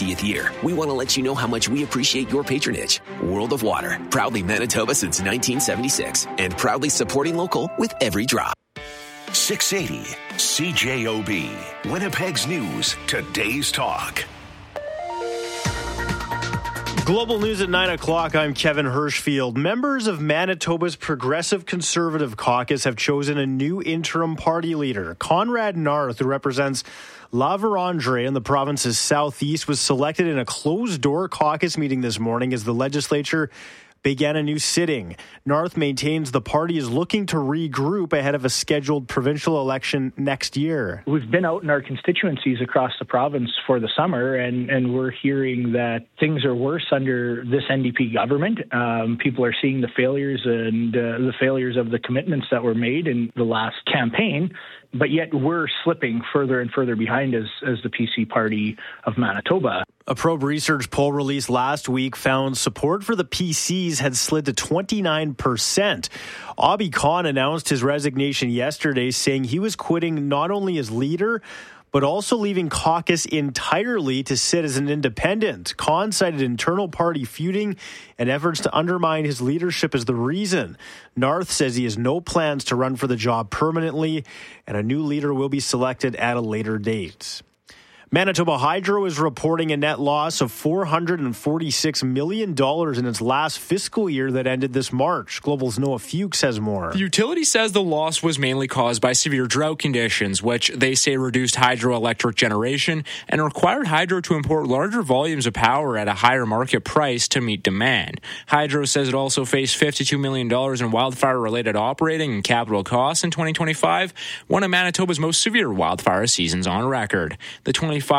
50th year, we want to let you know how much we appreciate your patronage. World of Water, proudly Manitoba since 1976, and proudly supporting local with every drop. 680 CJOB, Winnipeg's News, today's talk. Global News at 9 o'clock. I'm Kevin Hirschfield. Members of Manitoba's Progressive Conservative Caucus have chosen a new interim party leader. Conrad Narth, who represents La Vérendrye in the province's southeast, was selected in a closed-door caucus meeting this morning as the legislature began a new sitting. Narth maintains the party is looking to regroup ahead of a scheduled provincial election next year. We've been out in our constituencies across the province for the summer, and we're hearing that things are worse under this NDP government. People are seeing the failures and the failures of the commitments that were made in the last campaign, but yet we're slipping further and further behind as the PC Party of Manitoba. A Probe Research poll released last week found support for the PCs had slid to 29%. Abhi Khan announced his resignation yesterday, saying he was quitting not only as leader, but also leaving caucus entirely to sit as an independent. Khan cited internal party feuding and efforts to undermine his leadership as the reason. Narth says he has no plans to run for the job permanently, and a new leader will be selected at a later date. Manitoba Hydro is reporting a net loss of $446 million in its last fiscal year that ended this March. Global's Noah Fuchs has more. The utility says the loss was mainly caused by severe drought conditions, which they say reduced hydroelectric generation and required Hydro to import larger volumes of power at a higher market price to meet demand. Hydro says it also faced $52 million in wildfire-related operating and capital costs in 2025, one of Manitoba's most severe wildfire seasons on record. The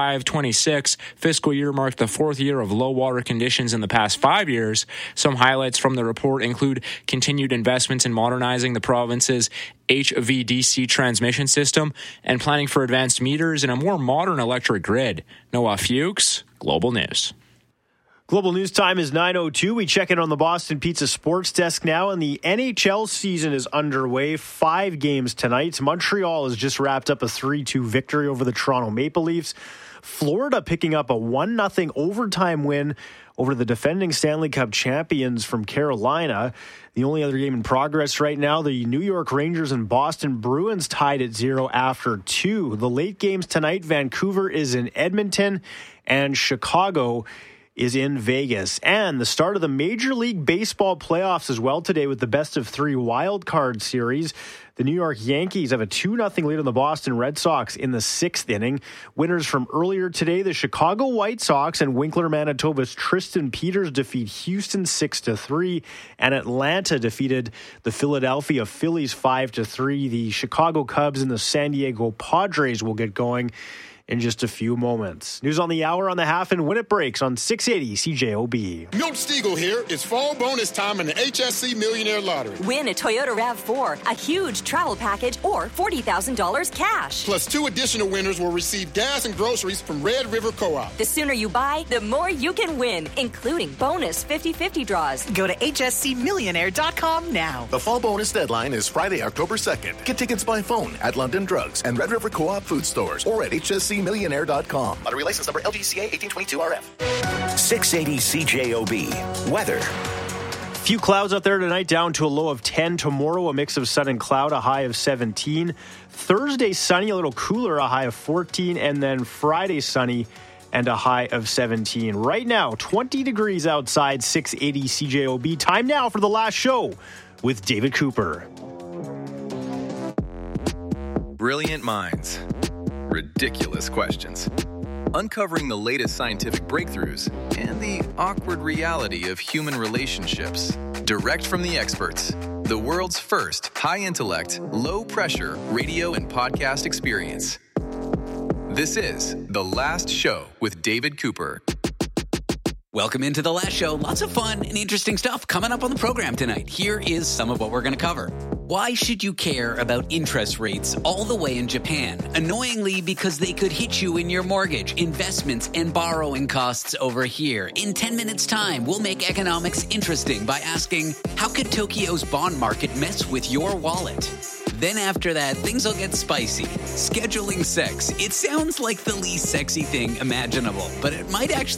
25-26 fiscal year marked the fourth year of low water conditions in the past 5 years. Some highlights from the report include continued investments in modernizing the province's HVDC transmission system and planning for advanced meters and a more modern electric grid. Noah Fuchs, Global News. Global News time is 9:02. We check in on the Boston Pizza Sports Desk now, and the NHL season is underway. 5 games tonight. Montreal has just wrapped up a 3-2 victory over the Toronto Maple Leafs. Florida picking up a 1-0 overtime win over the defending Stanley Cup champions from Carolina. The only other game in progress right now, the New York Rangers and Boston Bruins tied at 0 after 2. The late games tonight, Vancouver is in Edmonton and Chicago is in Vegas. And the start of the Major League Baseball playoffs as well today with the best-of-3 wild card series. The New York Yankees have a 2-0 lead on the Boston Red Sox in the 6th inning. Winners from earlier today, the Chicago White Sox and Winkler, Manitoba's Tristan Peters defeat Houston 6-3, and Atlanta defeated the Philadelphia Phillies 5-3. The Chicago Cubs and the San Diego Padres will get going in just a few moments. News on the hour on the half and when it breaks on 680 CJOB. Milt Stiegel here. It's fall bonus time in the HSC Millionaire Lottery. Win a Toyota RAV4, a huge travel package, or $40,000 cash. Plus 2 additional winners will receive gas and groceries from Red River Co-op. The sooner you buy, the more you can win, including bonus 50-50 draws. Go to hscmillionaire.com now. The fall bonus deadline is Friday, October 2nd. Get tickets by phone at London Drugs and Red River Co-op food stores or at hscmillionaire.com. Lottery license number LGCA 1822RF. 680 CJOB. Weather. Few clouds out there tonight, down to a low of 10. Tomorrow, a mix of sun and cloud, a high of 17. Thursday, sunny, a little cooler, a high of 14. And then Friday, sunny and a high of 17. Right now, 20 degrees outside, 680 CJOB. Time now for the last show with David Cooper. Brilliant minds. Ridiculous questions. Uncovering the latest scientific breakthroughs and the awkward reality of human relationships. Direct from the experts. The world's first high-intellect, low-pressure radio and podcast experience. This is The Last Show with David Cooper. Welcome into The Last Show. Lots of fun and interesting stuff coming up on the program tonight. Here is some of what we're going to cover. Why should you care about interest rates all the way in Japan? Annoyingly, because they could hit you in your mortgage, investments, and borrowing costs over here. In 10 minutes' time, we'll make economics interesting by asking, how could Tokyo's bond market mess with your wallet? Then after that, things will get spicy. Scheduling sex. It sounds like the least sexy thing imaginable, but it might actually